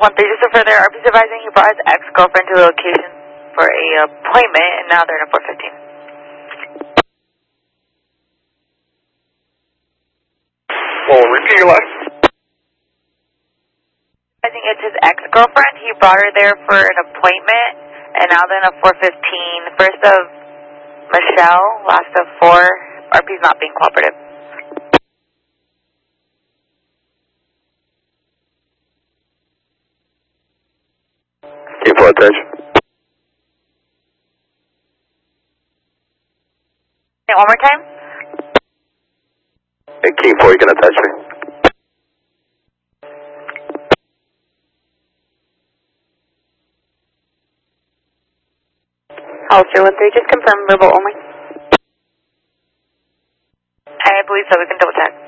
1-3, just for their RP's advising, he brought his ex-girlfriend to the location for a appointment, and now they're in a 415. Well, repeat your last. I think it's his ex-girlfriend. He brought her there for an appointment, and now they're in a 415. First of Michelle, last of 4. RP's not being cooperative. Keep full attention. Say it one more time. Hey, King 4, you can attach me. Hollister 1-3, just confirm verbal only. I believe so. We can double check.